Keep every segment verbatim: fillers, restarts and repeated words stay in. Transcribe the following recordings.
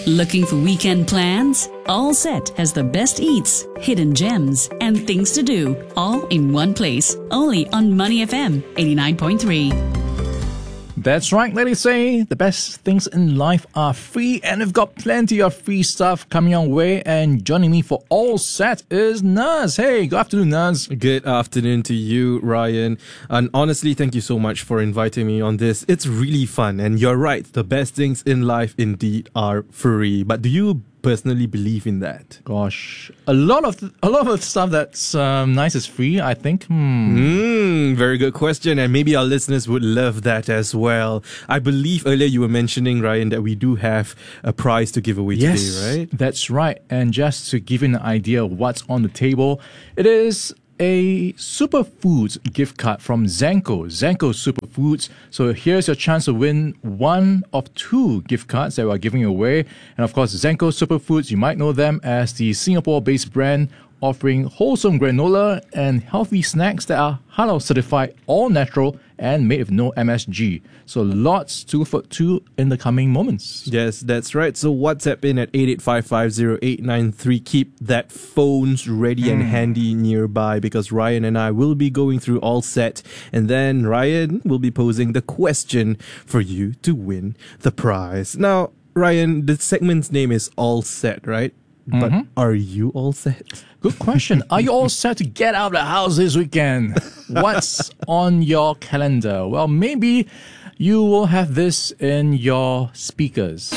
Looking for weekend plans? All Set has the best eats, hidden gems, and things to do, all in one place. Only on Money F M eighty-nine point three. That's right, let me say, the best things in life are free, and we've got plenty of free stuff coming our way. And joining me for All Set is Naz. Hey, good afternoon, Naz. Good afternoon to you, Ryan. And honestly, thank you so much for inviting me on this. It's really fun, and you're right, the best things in life indeed are free. But do you personally believe in that? Gosh, a lot of th- a lot of stuff that's um, nice is free, I think. Hmm. Mm, very good question, and maybe our listeners would love that as well. I believe earlier you were mentioning, Ryan, that we do have a prize to give away yes, today, right? That's right. And just to give you an idea of what's on the table, it is a Superfoods gift card from Zenko, Zenko Superfoods. So here's your chance to win one of two gift cards that we're giving away. And of course, Zenko Superfoods, you might know them as the Singapore-based brand offering wholesome granola and healthy snacks that are halal certified, all natural, and made with no M S G. So lots to look forward to in the coming moments. Yes, that's right. So WhatsApp in at eight eight five five zero eight nine three. Keep that phones ready mm. and handy nearby, because Ryan and I will be going through All Set, and then Ryan will be posing the question for you to win the prize. Now, Ryan, the segment's name is All Set, right? But mm-hmm. are you all set? Good question. Are you all set to get out of the house this weekend? What's on your calendar? Well, maybe you will have this in your speakers.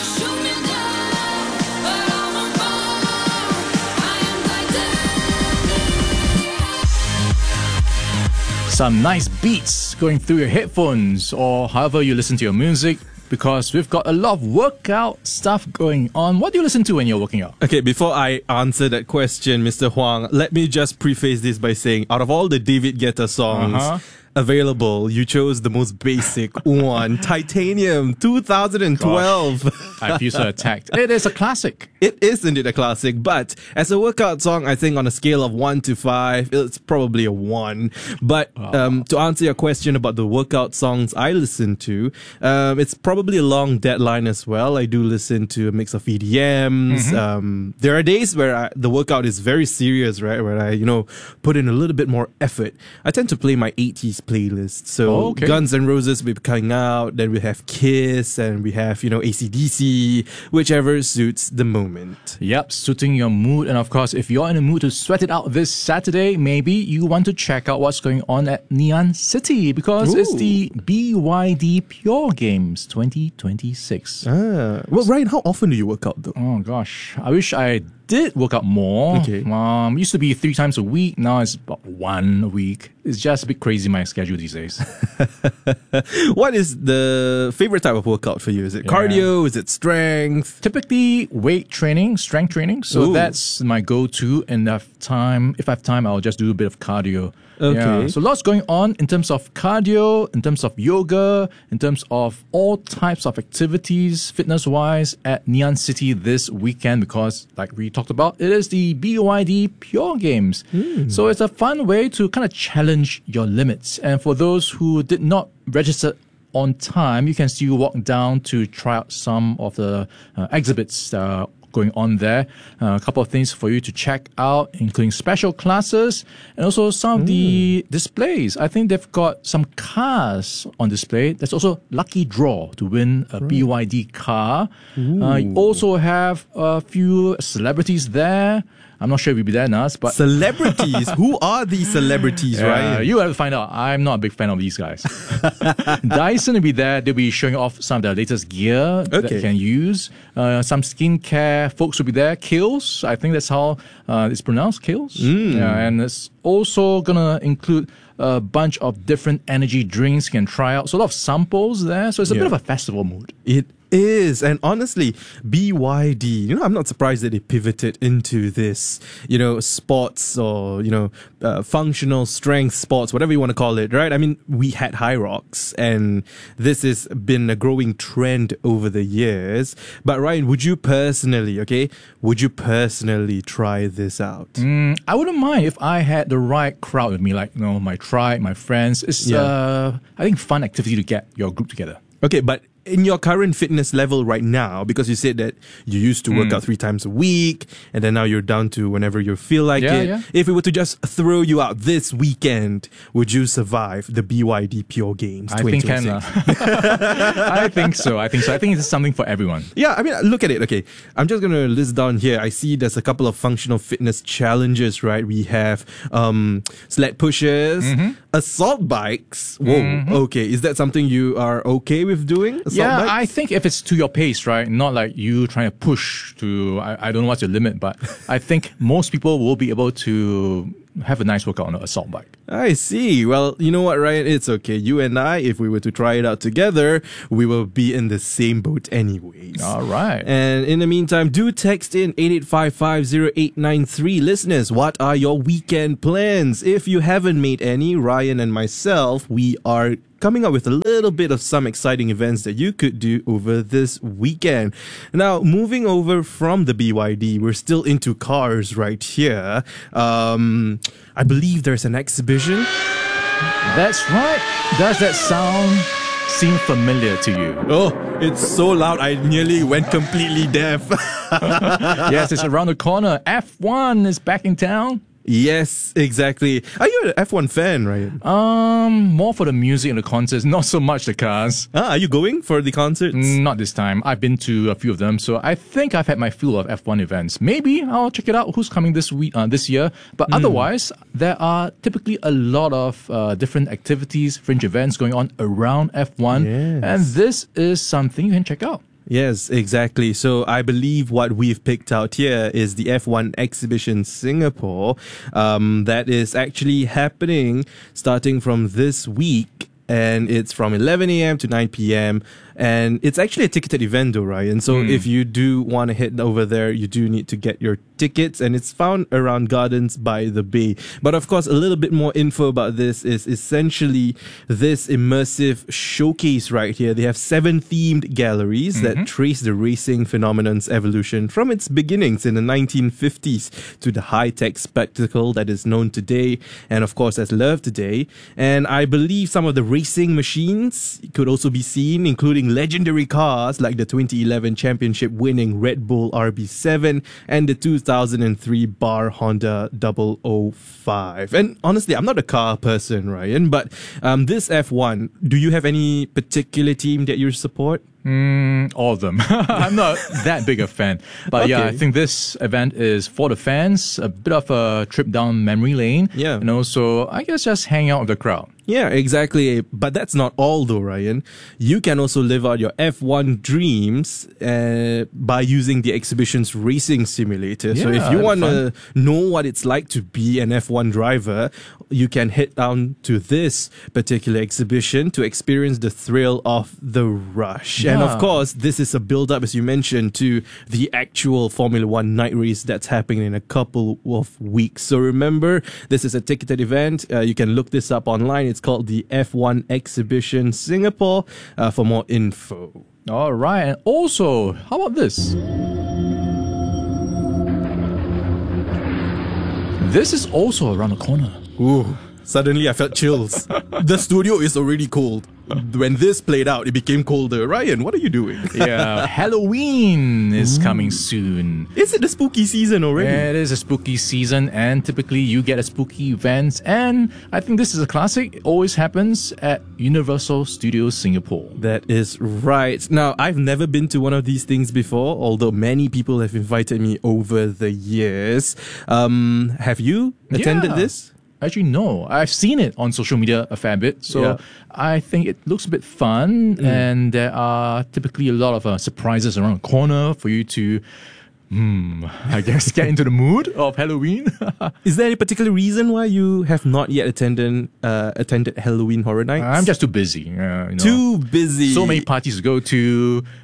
Some nice beats going through your headphones or however you listen to your music, because we've got a lot of workout stuff going on. What do you listen to when you're working out? Okay, before I answer that question, Mister Huang, let me just preface this by saying, out of all the David Guetta songs uh-huh. available, you chose the most basic one, Titanium, two thousand twelve. Gosh, I feel so attacked. It is a classic. It is indeed a classic, but as a workout song, I think on a scale of one to five, it's probably a one. But um, to answer your question about the workout songs I listen to, um, it's probably a long deadline as well. I do listen to a mix of E D Ms. Mm-hmm. Um, there are days where I, the workout is very serious, right? Where I, you know, put in a little bit more effort. I tend to play my eighties playlist. So oh, okay. Guns N' Roses will be coming out, then we have Kiss, and we have, you know, A C D C, whichever suits the moment. Yep, suiting your mood. And of course, if you're in a mood to sweat it out this Saturday, maybe you want to check out what's going on at Ngee Ann City, because Ooh. It's the B Y D Pure Games twenty twenty-six. Ah, well, Ryan, how often do you work out though? Oh gosh, I wish I did work out more. Okay. Um, used to be three times a week. Now it's about one a week. It's just a bit crazy, my schedule these days. What is the favorite type of workout for you? Is it yeah. cardio? Is it strength? Typically weight training, strength training. So Ooh. That's my go-to. And if time, if I have time, I'll just do a bit of cardio. Okay. Yeah. So lots going on in terms of cardio, in terms of yoga, in terms of all types of activities, fitness-wise, at Ngee Ann City this weekend, because like we talked about, it is the B Y D Pure Games. Mm. So it's a fun way to kind of challenge your limits. And for those who did not register on time, you can still walk down to try out some of the uh, exhibits that are going on there. Uh, a couple of things for you to check out, including special classes and also some of mm. the displays. I think they've got some cars on display. There's also lucky draw to win a right. B Y D car. Uh, you also have a few celebrities there. I'm not sure if you'll be there, Nas, but... Celebrities? Who are these celebrities, yeah, right? You have to find out. I'm not a big fan of these guys. Dyson will be there. They'll be showing off some of their latest gear okay. that you can use. Uh, some skincare folks will be there. Kiehl's, I think that's how uh, it's pronounced, Kiehl's. Mm. Yeah, and it's also going to include a bunch of different energy drinks you can try out. So a lot of samples there. So it's a yeah. bit of a festival mood. It is. And honestly, B Y D, you know, I'm not surprised that they pivoted into this, you know, sports or, you know, uh, functional strength sports, whatever you want to call it, right? I mean, we had High Rocks, and this has been a growing trend over the years. But Ryan, would you personally, okay, would you personally try this out? Mm, I wouldn't mind if I had the right crowd with me, like, you know, my tribe, my friends. It's, yeah. uh, I think, fun activity to get your group together. Okay, but in your current fitness level right now, because you said that you used to work Mm. out three times a week and then now you're down to whenever you feel like Yeah, it. yeah. If we were to just throw you out this weekend, would you survive the B Y D Pure Games I think can. twenty twenty-six? uh, I think so. I think so. I think it's something for everyone. Yeah, I mean, look at it. Okay, I'm just going to list down here. I see there's a couple of functional fitness challenges, right? We have um, sled pushes, Mm-hmm. assault bikes. Whoa, okay. Is that something you are okay with doing? Assault Yeah, bikes? I think if it's to your pace, right? Not like you trying to push to, I, I don't know what's your limit, but I think most people will be able to have a nice workout on an assault bike. I see. Well, you know what, Ryan? It's okay. You and I, if we were to try it out together, we will be in the same boat anyways. All right. And in the meantime, do text in eight eight five five zero eight nine three. Listeners, what are your weekend plans? If you haven't made any, Ryan and myself, we are coming up with a little bit of some exciting events that you could do over this weekend. Now, moving over from the B Y D, we're still into cars right here. Um, I believe there's an exhibition. That's right. Does that sound seem familiar to you? Oh, it's so loud, I nearly went completely deaf. Yes, it's around the corner. F one is back in town. Yes, exactly. Are you an F one fan, Ryan? Um, more for the music and the concerts, not so much the cars. Ah, are you going for the concerts? Not this time. I've been to a few of them, so I think I've had my fill of F one events. Maybe I'll check it out. Who's coming this week, uh, this year? But Hmm. otherwise, there are typically a lot of uh, different activities, fringe events going on around F one, Yes. and this is something you can check out. Yes, exactly. So I believe what we've picked out here is the F one Exhibition Singapore. Um, that is actually happening starting from this week. And it's from eleven a.m. to nine p.m. And it's actually a ticketed event though, Ryan. So if you do want to head over there, you do need to get your tickets. And it's found around Gardens by the Bay. But of course, a little bit more info about this is essentially this immersive showcase right here. They have seven themed galleries that trace the racing phenomenon's evolution from its beginnings in the nineteen fifties to the high-tech spectacle that is known today and of course as loved today. And I believe some of the racing machines could also be seen, including legendary cars like the twenty eleven championship winning Red Bull R B seven and the two thousand three Bar Honda double oh five. And honestly, I'm not a car person, Ryan, but um, this F one, do you have any particular team that you support? Mm, all of them. I'm not that big a fan. But yeah, I Okay. think this event is for the fans, a bit of a trip down memory lane. Yeah. And also, I guess just hang out with the crowd. Yeah, exactly. But that's not all though, Ryan. You can also live out your F one dreams uh, by using the exhibition's racing simulator. So if Yeah, you that'd want be to know what it's like to be an F one driver, you can head down to this particular exhibition to experience the thrill of the rush. And of Yeah. course, this is a build-up, as you mentioned, to the actual Formula One night race that's happening in a couple of weeks. So remember, this is a ticketed event. Uh, you can look this up online. It's called the F one Exhibition Singapore uh, for more info. All right. And also, how about this? This is also around the corner. Ooh, suddenly I felt chills. The studio is already cold. When this played out, it became colder. Ryan, what are you doing? Yeah, Halloween is coming soon. Is it the spooky season already? It is a spooky season, and typically you get a spooky event. And I think this is a classic. It always happens at Universal Studios Singapore. That is right. Now, I've never been to one of these things before, although many people have invited me over the years. Um, have you attended Yeah. this? Actually, no. I've seen it on social media a fair bit. So Yeah. I think it looks a bit fun. And there are typically a lot of uh, surprises around the corner for you to, hmm, I guess, get into the mood of Halloween. Is there any particular reason why you have not yet attended uh, attended Halloween Horror Nights? I'm just too busy. Uh, you know. too busy. So many parties to go to.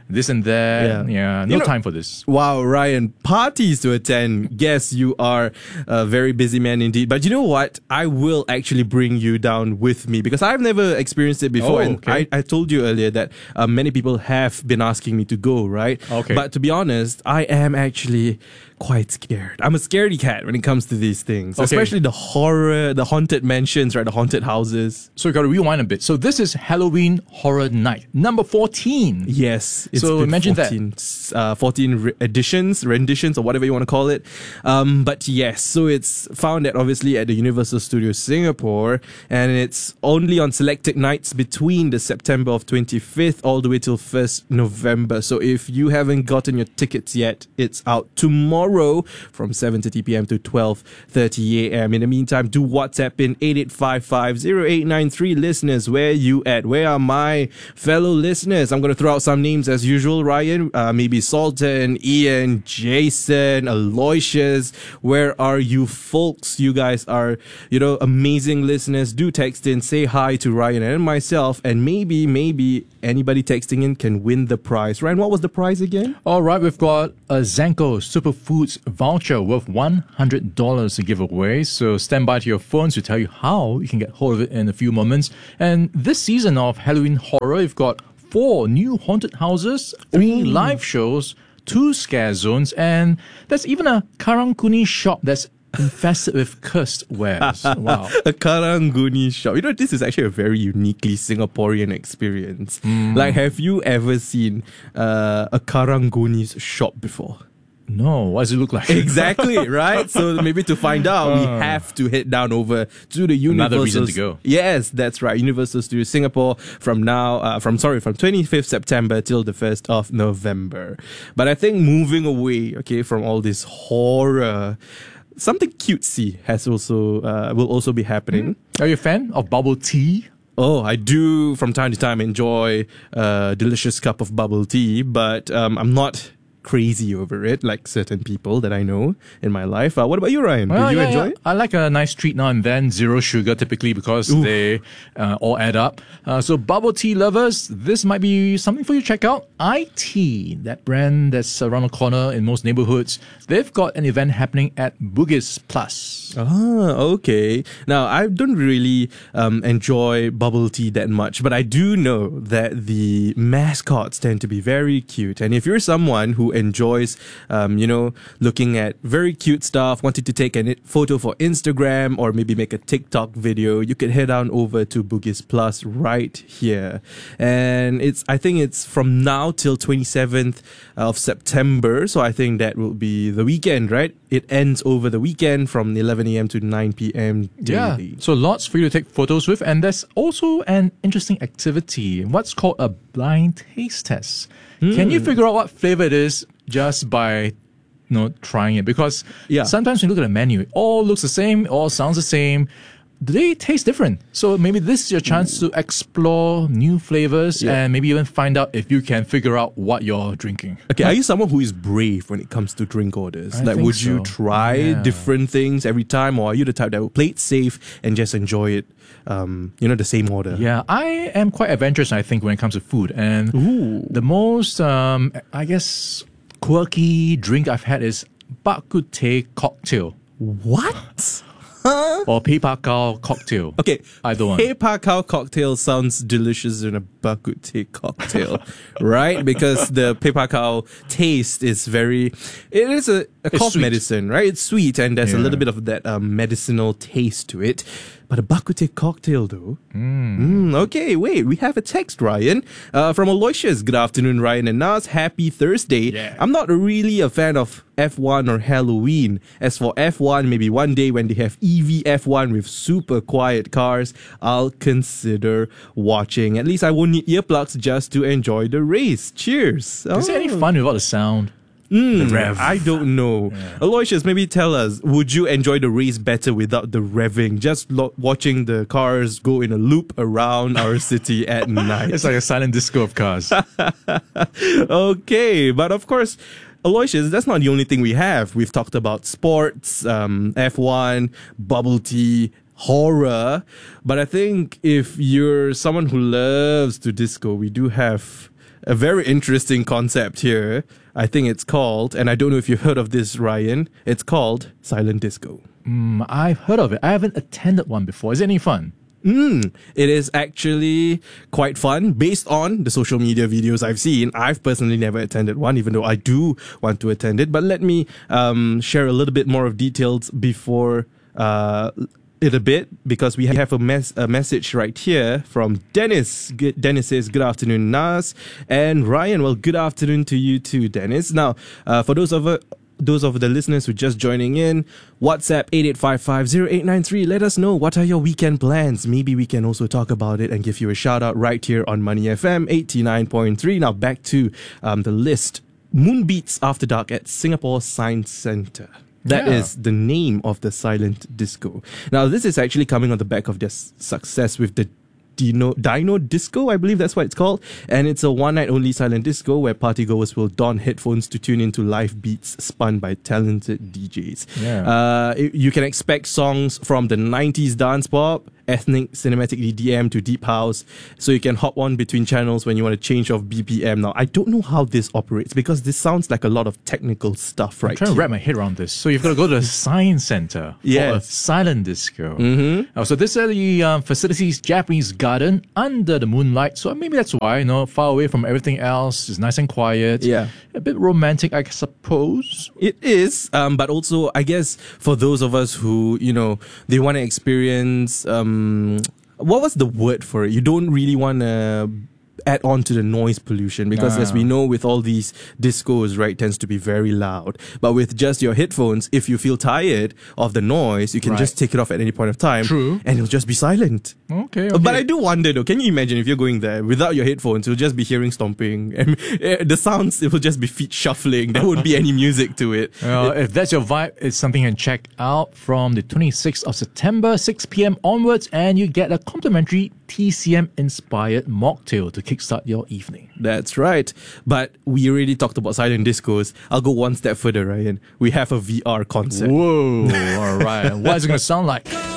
this and that. Yeah. Yeah, no You know- time for this. Wow, Ryan, parties to attend. Guess you are a very busy man indeed. But you know what? I will actually bring you down with me because I've never experienced it before. Oh, and okay. I, I told you earlier that uh, many people have been asking me to go, right? Okay. But to be honest, I am actually quite scared. I'm a scaredy cat when it comes to these things, Okay. especially the horror, the haunted mansions, right? The haunted houses. So we got to rewind a bit. So this is Halloween Horror Night, number fourteen. Yes. It's So been imagine that. fourteen, uh, fourteen re- editions, renditions, or whatever you want to call it. Um, but yes, so it's found at obviously at the Universal Studios Singapore, and it's only on selected nights between the September of twenty-fifth all the way till first November. So if you haven't gotten your tickets yet, it's out tomorrow from seven thirty p.m. to twelve thirty a.m. In the meantime, do WhatsApp in eight eight five five zero eight nine three. Listeners, where you at? Where are my fellow listeners? I'm going to throw out some names as usual, Ryan. Uh, maybe Sultan, Ian, Jason, Aloysius. Where are you folks? You guys are, you know, amazing listeners. Do text in, say hi to Ryan and myself, and maybe, maybe anybody texting in can win the prize. Ryan, what was the prize again? All right, we've got a Zanko Superfoods voucher worth one hundred dollars to give away. So stand by to your phones to tell you how you can get hold of it in a few moments. And this season of Halloween Horror, we've got four new haunted houses, three live shows, two scare zones, and there's even a Karang Kuni shop that's infested with cursed wares. Wow. A Karang-Guni shop. You know, this is actually a very uniquely Singaporean experience. Like, have you ever seen uh, a Karang-Guni's shop before? No, what does it look like? Exactly, right? So maybe to find out, we have to head down over to the Universal. Another reason to go. Yes, that's right. Universal Studios Singapore from now, uh, from sorry, from twenty-fifth September till the first of November. But I think moving away, okay, from all this horror, something cutesy has also uh, will also be happening. Are you a fan of bubble tea? Oh, I do from time to time enjoy a delicious cup of bubble tea, but um, I'm not crazy over it like certain people that I know in my life. Uh, what about you, Ryan? Well, do you yeah, enjoy yeah. it? I like a nice treat now and then. Zero sugar typically because Oof. they uh, all add up. Uh, so bubble tea lovers, this might be something for you to check out. iTea, that brand that's around the corner in most neighborhoods, they've got an event happening at Bugis Plus. Ah, okay. Now, I don't really um, enjoy bubble tea that much, but I do know that the mascots tend to be very cute. And if you're someone who enjoys, um, you know, looking at very cute stuff, wanted to take a photo for Instagram or maybe make a TikTok video, you could head on over to Bugis Plus right here. And it's, I think it's from now till twenty-seventh of September. So I think that will be the weekend, right? It ends over the weekend from eleven a.m. to nine p.m. daily. Yeah, so lots for you to take photos with. And there's also an interesting activity, what's called a blind taste test. Can you figure out what flavor it is just by you know, trying it? Because Yeah. sometimes when you look at a menu, it all looks the same, it all sounds the same. Do they taste different? So maybe this is your chance to explore new flavors Yeah. and maybe even find out if you can figure out what you're drinking. Okay, are you someone who is brave when it comes to drink orders? I like, think would you so. try Yeah. different things every time, or are you the type that will play it safe and just enjoy it? Um, you know, the same order. Yeah, I am quite adventurous, I think, when it comes to food. And the most, um, I guess, quirky drink I've had is bak kut teh cocktail What? or pei pa kao cocktail. Okay, Either one. Pei Pa Kao cocktail sounds delicious in a bak kut teh cocktail, right? Because the Pei Pa Kao taste is very, it is a, a cough sweet. medicine, right? It's sweet and there's a Yeah. little bit of that um, medicinal taste to it. But a bak kut teh cocktail though. Mm, okay, wait, we have a text, Ryan, uh, from Aloysius. Good afternoon, Ryan and Nas. Happy Thursday. Yeah. I'm not really a fan of F one or Halloween. As for F one, maybe one day when they have E V F one with super quiet cars, I'll consider watching. At least I won't need earplugs just to enjoy the race. Cheers. Is there any Oh. fun without the sound? Mm, The rev. I don't know. Aloysius, maybe tell us, would you enjoy the race better without the revving? Just lo- watching the cars go in a loop around our city at night. It's like a silent disco of cars. Okay, but of course, Aloysius, that's not the only thing we have. We've talked about sports, um, F one, bubble tea, horror. But I think if you're someone who loves to disco, we do have a very interesting concept here. I think it's called, and I don't know if you've heard of this, Ryan, it's called Silent Disco. Mm, I've heard of it. I haven't attended one before. Is it any fun? Mm, it is actually quite fun based on the social media videos I've seen. I've personally never attended one, even though I do want to attend it. But let me um, share a little bit more of details before uh, it a bit, because we have a, mes- a message right here from Dennis. Good, Dennis says, good afternoon, Nas. And Ryan, well, good afternoon to you too, Dennis. Now, uh, for those of uh, Those of the listeners who are just joining in, WhatsApp eight eight five five zero eight nine three. Let us know, what are your weekend plans? Maybe we can also talk about it and give you a shout out right here on Money F M eighty-nine point three. Now back to um, the list. Moonbeats After Dark at Singapore Science Centre. That Yeah. is the name of the silent disco. Now this is actually coming on the back of their s- success with the Dino, Dino Disco, I believe that's what it's called. And it's a one-night-only silent disco where partygoers will don headphones to tune into live beats spun by talented D Js. Yeah. Uh, it- you can expect songs from the nineties dance pop, ethnic cinematic E D M to deep house. So you can hop on between channels when you want to change off B P M. Now, I don't know how this operates because this sounds like a lot of technical stuff, right? I'm trying to here. wrap my head around this. So you've got to go to the Science Center for a Yes. silent disco. Mm-hmm. Oh, so this is the um, facility's Japanese garden under the moonlight. So maybe that's why, you know, far away from everything else. It's nice and quiet. Yeah. A bit romantic, I suppose. It is, um, but also, I guess, for those of us who, you know, they want to experience, um, what was the word for it? You don't really want to add on to the noise pollution because Ah. as we know with all these discos, right, tends to be very loud. But with just your headphones, if you feel tired of the noise, you can Right. just take it off at any point of time. True. And it'll just be silent. Okay, okay. But I do wonder though, can you imagine if you're going there without your headphones, you'll just be hearing stomping and eh, the sounds, it will just be feet shuffling. There won't be any music to it. Well, if that's your vibe, it's something you can check out from the twenty-sixth of September, six p.m. onwards, and you get a complimentary T C M-inspired mocktail to kickstart your evening. That's right. But we already talked about silent discos. I'll go one step further, Ryan. We have a V R concert. Whoa, all right. What is it going to sound like? You're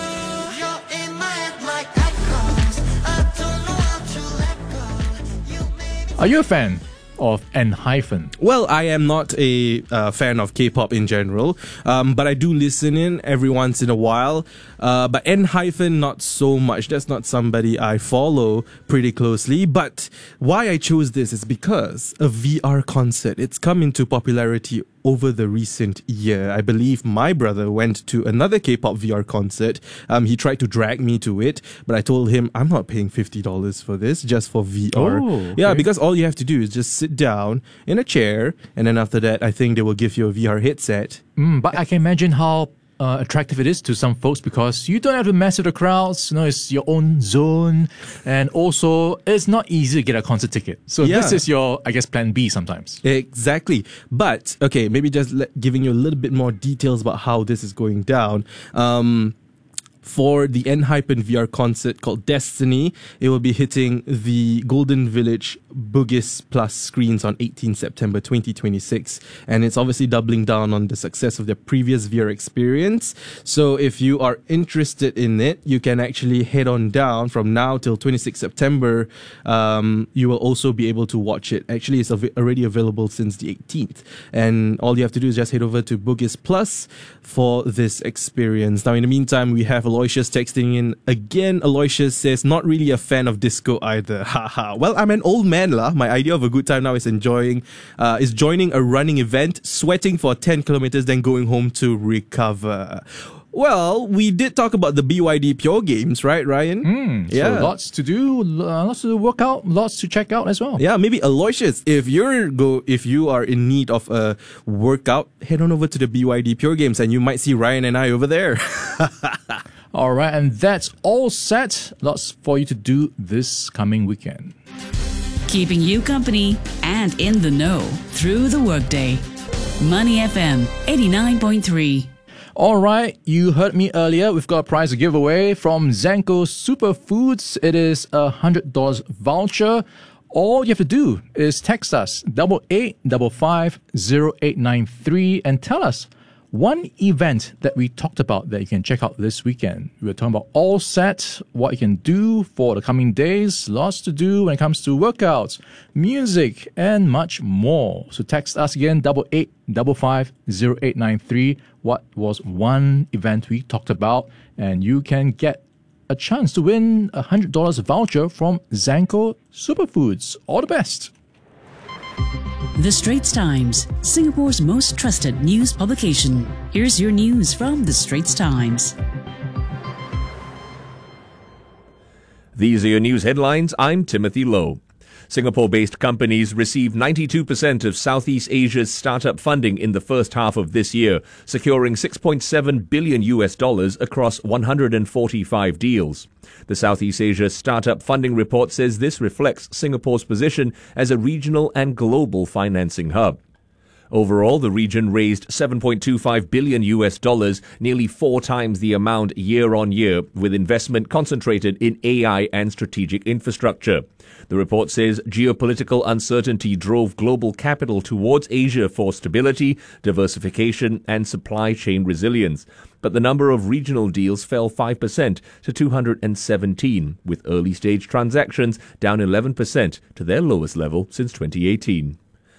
in my head like echoes. I don't know how to let go. You made me Are you a fan of N-Hyphen? Well, I am not a uh, fan of K-pop in general, um, but I do listen in every once in a while. Uh, but N-Hyphen, not so much. That's not somebody I follow pretty closely. But why I chose this is because a V R concert, it's come into popularity over the recent year. I believe my brother went to another K-pop V R concert. Um, he tried to drag me to it, but I told him I'm not paying fifty dollars for this just for V R. Oh, Yeah, okay. because all you have to do is just sit down in a chair, and then after that, I think they will give you a V R headset. Mm, but I can imagine how uh, attractive it is to some folks because you don't have to mess with the crowds. You know, it's your own zone, and also it's not easy to get a concert ticket. So Yeah. this is your, I guess, plan B sometimes. Exactly. But, okay, maybe just let, giving you a little bit more details about how this is going down. Um, for the N-Hypen V R concert called Destiny, it will be hitting the Golden Village Bugis Plus screens on eighteenth September twenty twenty-six. And it's obviously doubling down on the success of their previous V R experience. So if you are interested in it, you can actually head on down from now till twenty-sixth September. Um, you will also be able to watch it. Actually, it's av- already available since the eighteenth. And all you have to do is just head over to Bugis Plus for this experience. Now, in the meantime, we have Aloysius texting in again. Aloysius says, not really a fan of disco either. Haha. Well, I'm an old man lah. My idea of a good time now is enjoying, uh, is joining a running event, sweating for ten kilometers, then going home to recover. Well, we did talk about the B Y D Pure Games, right, Ryan? Mm, Yeah. So lots to do, uh, lots to work out, lots to check out as well. Yeah, maybe Aloysius, if you're go if you are in need of a workout, head on over to the B Y D Pure Games and you might see Ryan and I over there. All right, and that's all set. Lots for you to do this coming weekend. Keeping you company and in the know through the workday. Money F M eighty-nine point three. All right, you heard me earlier. We've got a prize to give away from Zanko Superfoods. It is a one hundred dollars voucher. All you have to do is text us double eight double five zero eight nine three and tell us One event that we talked about that you can check out this weekend, we were talking about All Set, what you can do for the coming days, lots to do when it comes to workouts, music, and much more. So text us again, double eight double five zero eight nine three. What was one event we talked about? And you can get a chance to win a one hundred dollars voucher from Zanko Superfoods. All the best. The Straits Times, Singapore's most trusted news publication. Here's your news from The Straits Times. These are your news headlines. I'm Timothy Lowe. Singapore-based companies received ninety-two percent of Southeast Asia's startup funding in the first half of this year, securing six point seven billion U S dollars across one hundred forty-five deals. The Southeast Asia Startup Funding Report says this reflects Singapore's position as a regional and global financing hub. Overall, the region raised seven point two five billion U S dollars, nearly four times the amount year on year, with investment concentrated in A I and strategic infrastructure. The report says geopolitical uncertainty drove global capital towards Asia for stability, diversification, and supply chain resilience. But the number of regional deals fell five percent to two hundred seventeen, with early-stage transactions down eleven percent to their lowest level since twenty eighteen.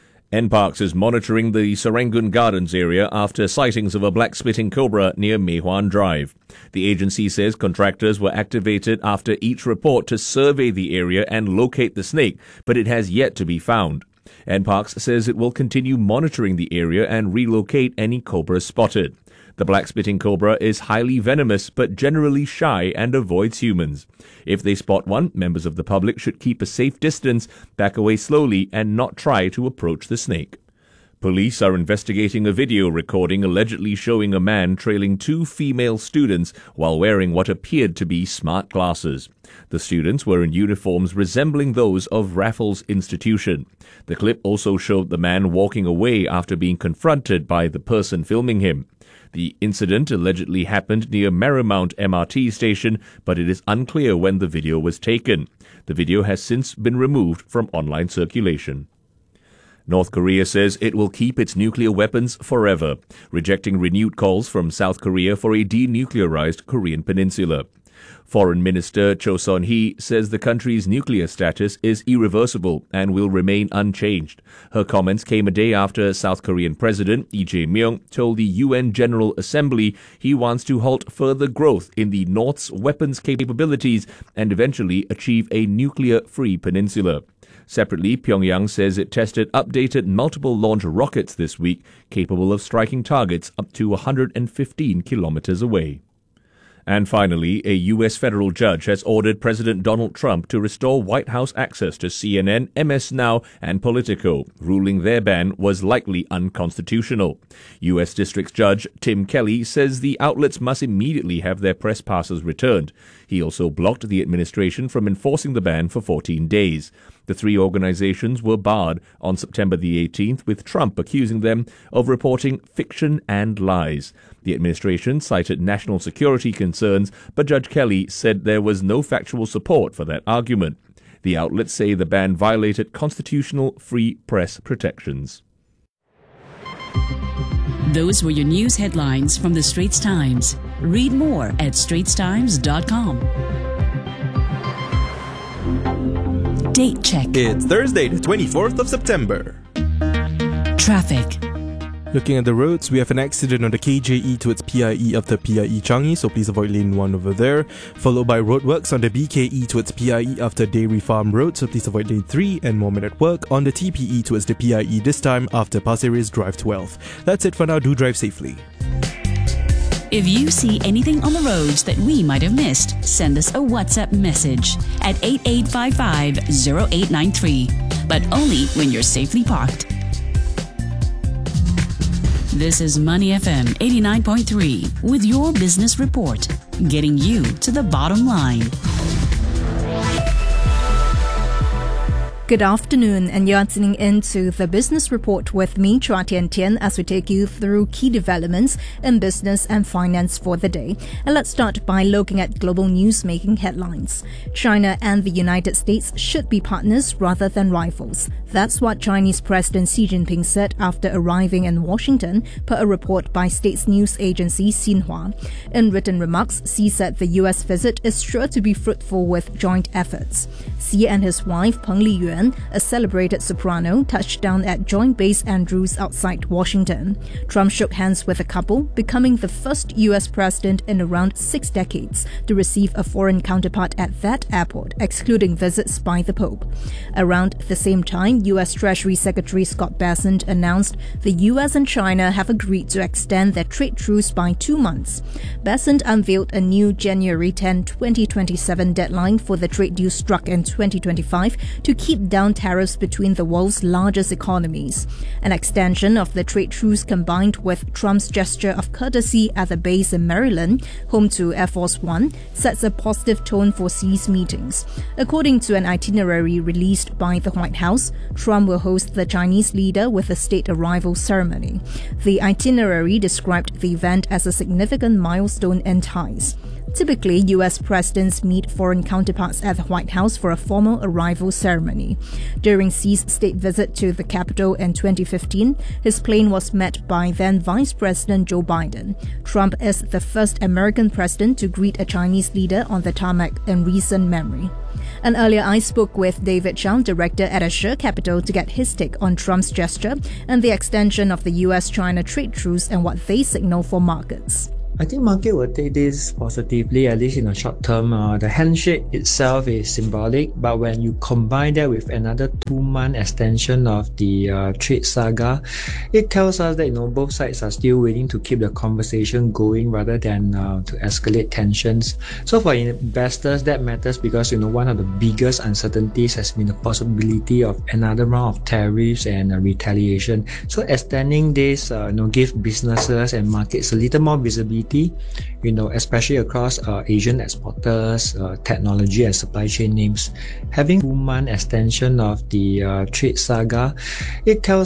N Parks is monitoring the Serangoon Gardens area after sightings of a black spitting cobra near Mei Hwan Drive. The agency says contractors were activated after each report to survey the area and locate the snake, but it has yet to be found. N Parks says it will continue monitoring the area and relocate any cobras spotted. The black spitting cobra is highly venomous but generally shy and avoids humans. If they spot one, members of the public should keep a safe distance, back away slowly, and not try to approach the snake. Police are investigating a video recording allegedly showing a man trailing two female students while wearing what appeared to be smart glasses. The students were in uniforms resembling those of Raffles Institution. The clip also showed the man walking away after being confronted by the person filming him. The incident allegedly happened near Marymount M R T station, but it is unclear when the video was taken. The video has since been removed from online circulation. North Korea says it will keep its nuclear weapons forever, rejecting renewed calls from South Korea for a denuclearized Korean peninsula. Foreign Minister Cho Son-hee says the country's nuclear status is irreversible and will remain unchanged. Her comments came a day after South Korean President Lee Jae-myung told the U N General Assembly he wants to halt further growth in the North's weapons capabilities and eventually achieve a nuclear-free peninsula. Separately, Pyongyang says it tested updated multiple launch rockets this week, capable of striking targets up to one hundred fifteen kilometers away. And finally, a U S federal judge has ordered President Donald Trump to restore White House access to C N N, M S Now, and Politico, ruling their ban was likely unconstitutional. U S District Judge Tim Kelly says the outlets must immediately have their press passes returned. He also blocked the administration from enforcing the ban for fourteen days. The three organizations were barred on September the eighteenth, with Trump accusing them of reporting fiction and lies. The administration cited national security concerns, but Judge Kelly said there was no factual support for that argument. The outlets say the ban violated constitutional free press protections. Those were your news headlines from The Straits Times. Read more at straits times dot com. Date check. It's Thursday, the twenty-fourth of September. Traffic. Looking at the roads, we have an accident on the K J E towards P I E after P I E Changi, so please avoid lane one over there. Followed by roadworks on the B K E towards P I E after Dairy Farm Road, so please avoid lane three, and more men at work on the T P E towards the P I E, this time after Pasir Ris Drive twelve. That's it for now. Do drive safely. If you see anything on the roads that we might have missed, send us a WhatsApp message at eight eight five five zero eight nine three, but only when you're safely parked. This is Money F M eighty-nine point three with your business report, getting you to the bottom line. Good afternoon, and you're tuning into the Business Report with me, Chua Tian Tian, as we take you through key developments in business and finance for the day. And let's start by looking at global news-making headlines. China and the United States should be partners rather than rivals. That's what Chinese President Xi Jinping said after arriving in Washington, per a report by state's news agency Xinhua. In written remarks, Xi said the U S visit is sure to be fruitful with joint efforts. Xi and his wife Peng Liyuan, a celebrated soprano, touched down at Joint Base Andrews outside Washington. Trump shook hands with the couple, becoming the first U S president in around six decades to receive a foreign counterpart at that airport, excluding visits by the Pope. Around the same time, U S Treasury Secretary Scott Bessent announced the U S and China have agreed to extend their trade truce by two months. Bessent unveiled a new January tenth, twenty twenty-seven deadline for the trade deal struck in twenty twenty-five to keep down tariffs between the world's largest economies. An extension of the trade truce combined with Trump's gesture of courtesy at the base in Maryland, home to Air Force One, sets a positive tone for Xi's meetings. According to an itinerary released by the White House, Trump will host the Chinese leader with a state arrival ceremony. The itinerary described the event as a significant milestone in ties. Typically, U S presidents meet foreign counterparts at the White House for a formal arrival ceremony. During Xi's state visit to the Capitol in twenty fifteen, his plane was met by then Vice President Joe Biden. Trump is the first American president to greet a Chinese leader on the tarmac in recent memory. And earlier, I spoke with David Chow, director at Assure Capital, to get his take on Trump's gesture and the extension of the U S China trade truce and what they signal for markets. I think market will take this positively, at least in the short term. Uh, the handshake itself is symbolic, but when you combine that with another two-month extension of the uh, trade saga, it tells us that you know both sides are still willing to keep the conversation going rather than uh, to escalate tensions. So for investors, that matters because you know one of the biggest uncertainties has been the possibility of another round of tariffs and uh, retaliation. So extending this, uh, you know, give businesses and markets a little more visibility. You know, especially across uh, Asian exporters, uh, technology and supply chain names. Having two-month extension of the uh, trade saga, it tells